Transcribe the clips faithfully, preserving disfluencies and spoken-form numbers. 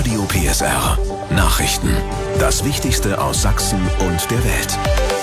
Radio P S R. Nachrichten. Das Wichtigste aus Sachsen und der Welt.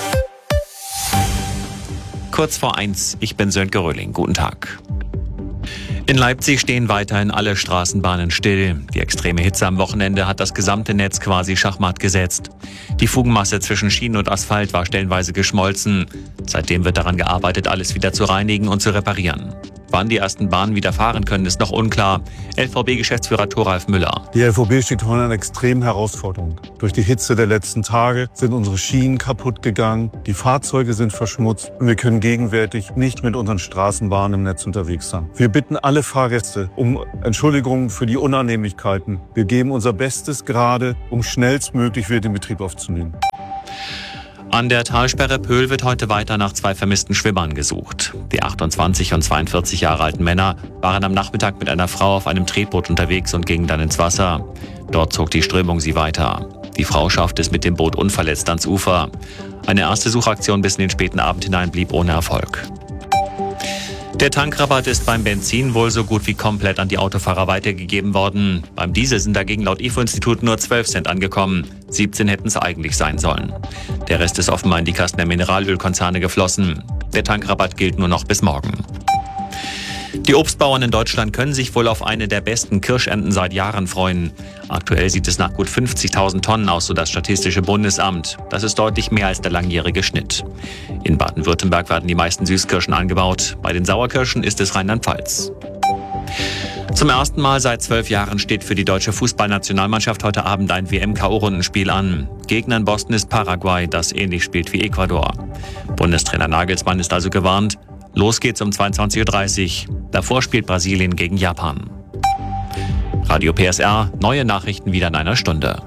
Kurz vor eins, ich bin Sönke Röhling. Guten Tag. In Leipzig stehen weiterhin alle Straßenbahnen still. Die extreme Hitze am Wochenende hat das gesamte Netz quasi schachmatt gesetzt. Die Fugenmasse zwischen Schienen und Asphalt war stellenweise geschmolzen. Seitdem wird daran gearbeitet, alles wieder zu reinigen und zu reparieren. Wann die ersten Bahnen wieder fahren können, ist noch unklar. L V B-Geschäftsführer Thoralf Müller. Die L V B steht vor einer extremen Herausforderung. Durch die Hitze der letzten Tage sind unsere Schienen kaputt gegangen, die Fahrzeuge sind verschmutzt und wir können gegenwärtig nicht mit unseren Straßenbahnen im Netz unterwegs sein. Wir bitten alle Fahrgäste um Entschuldigung für die Unannehmlichkeiten. Wir geben unser Bestes gerade, um schnellstmöglich wieder den Betrieb aufzunehmen. An der Talsperre Pöhl wird heute weiter nach zwei vermissten Schwimmern gesucht. Die achtundzwanzig und zweiundvierzig Jahre alten Männer waren am Nachmittag mit einer Frau auf einem Tretboot unterwegs und gingen dann ins Wasser. Dort zog die Strömung sie weiter. Die Frau schaffte es mit dem Boot unverletzt ans Ufer. Eine erste Suchaktion bis in den späten Abend hinein blieb ohne Erfolg. Der Tankrabatt ist beim Benzin wohl so gut wie komplett an die Autofahrer weitergegeben worden. Beim Diesel sind dagegen laut I F O-Institut nur zwölf Cent angekommen. siebzehn hätten es eigentlich sein sollen. Der Rest ist offenbar in die Kassen der Mineralölkonzerne geflossen. Der Tankrabatt gilt nur noch bis morgen. Die Obstbauern in Deutschland können sich wohl auf eine der besten Kirschernten seit Jahren freuen. Aktuell sieht es nach gut fünfzigtausend Tonnen aus, so das Statistische Bundesamt. Das ist deutlich mehr als der langjährige Schnitt. In Baden-Württemberg werden die meisten Süßkirschen angebaut. Bei den Sauerkirschen ist es Rheinland-Pfalz. Zum ersten Mal seit zwölf Jahren steht für die deutsche Fußballnationalmannschaft heute Abend ein W M-K O-Rundenspiel an. Gegner in Boston ist Paraguay, das ähnlich spielt wie Ecuador. Bundestrainer Nagelsmann ist also gewarnt. Los geht's um zweiundzwanzig Uhr dreißig. Davor spielt Brasilien gegen Japan. Radio P S R, neue Nachrichten wieder in einer Stunde.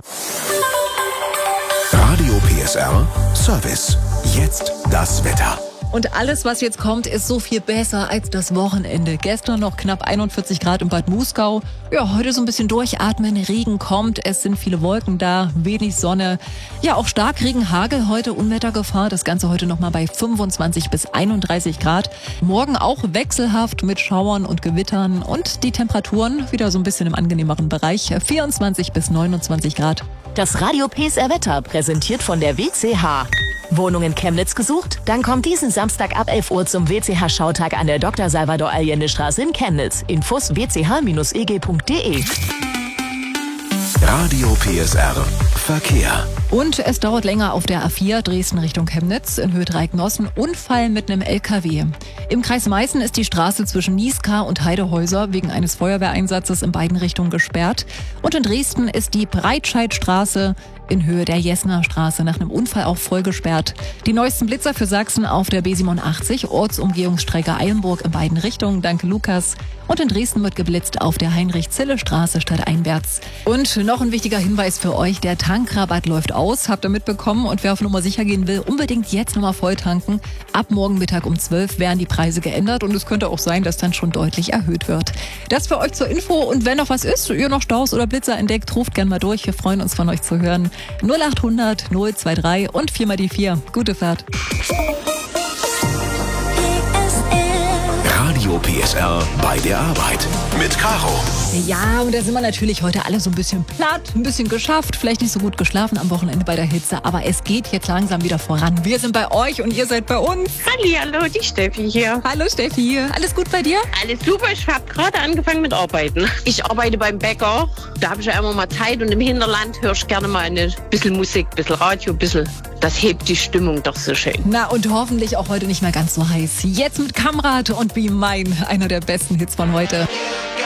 Radio P S R Service. Jetzt das Wetter. Und alles, was jetzt kommt, ist so viel besser als das Wochenende. Gestern noch knapp einundvierzig Grad in Bad Muskau. Ja, heute so ein bisschen durchatmen, Regen kommt, es sind viele Wolken da, wenig Sonne. Ja, auch Starkregen, Hagel, heute Unwettergefahr. Das Ganze heute nochmal bei fünfundzwanzig bis einunddreißig Grad. Morgen auch wechselhaft mit Schauern und Gewittern. Und die Temperaturen wieder so ein bisschen im angenehmeren Bereich. vierundzwanzig bis neunundzwanzig Grad. Das Radio P S R Wetter präsentiert von der W C H. Wohnung in Chemnitz gesucht? Dann kommt diesen Samstag ab elf Uhr zum W C H-Schautag an der Doktor Salvador Allende Straße in Chemnitz. Infos w c h bindestrich e g punkt d e. Radio P S R Verkehr. Und es dauert länger auf der A vier Dresden Richtung Chemnitz in Höhe Dreiecknossen. Unfall mit einem L K W. Im Kreis Meißen ist die Straße zwischen Nieskar und Heidehäuser wegen eines Feuerwehreinsatzes in beiden Richtungen gesperrt. Und in Dresden ist die Breitscheidstraße in Höhe der Jessener Straße nach einem Unfall auch voll gesperrt. Die neuesten Blitzer für Sachsen auf der B siebenundachtzig, Ortsumgehungsstrecke Eilenburg in beiden Richtungen. Danke, Lukas. Und in Dresden wird geblitzt auf der Heinrich-Zille-Straße stadteinwärts. Und noch ein wichtiger Hinweis für euch, der Tankrabatt läuft aus, habt ihr mitbekommen. Und wer auf Nummer sicher gehen will, unbedingt jetzt nochmal voll tanken. Ab morgen Mittag um zwölf werden die Preise geändert und es könnte auch sein, dass dann schon deutlich erhöht wird. Das für euch zur Info und wenn noch was ist, ihr noch Staus oder Blitzer entdeckt, ruft gerne mal durch. Wir freuen uns von euch zu hören. null achthundert null zweiundzwanzig und vier mal die vier. Gute Fahrt. Radio P S R bei der Arbeit mit Caro. Ja, und da sind wir natürlich heute alle so ein bisschen platt, ein bisschen geschafft, vielleicht nicht so gut geschlafen am Wochenende bei der Hitze, aber es geht jetzt langsam wieder voran. Wir sind bei euch und ihr seid bei uns. Hallihallo, die Steffi hier. Hallo Steffi, alles gut bei dir? Alles super, ich habe gerade angefangen mit Arbeiten. Ich arbeite beim Bäcker, da habe ich ja immer mal Zeit und im Hinterland höre ich gerne mal ein bisschen Musik, ein bisschen Radio, ein bisschen. Das hebt die Stimmung doch so schön. Na und hoffentlich auch heute nicht mehr ganz so heiß. Jetzt mit Kamrat und Be Mine, einer der besten Hits von heute.